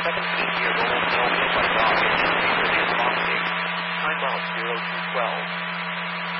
17-year-old male male dog is in the response gate. Time out 0212.